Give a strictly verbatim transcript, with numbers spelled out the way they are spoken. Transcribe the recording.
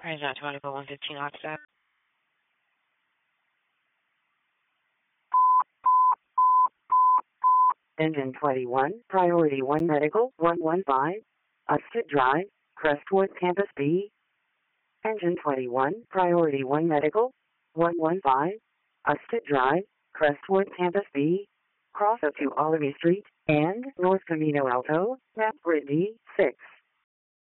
Is that twenty-four one fifteen offset? Engine twenty-one, Priority one Medical, one one five, Usted Drive, Crestwood, Campus B. Engine twenty-one, Priority one Medical, one one five, Usted Drive, Crestwood, Campus B. Cross up to Olive Street, and North Camino Alto, Map Grid D, six.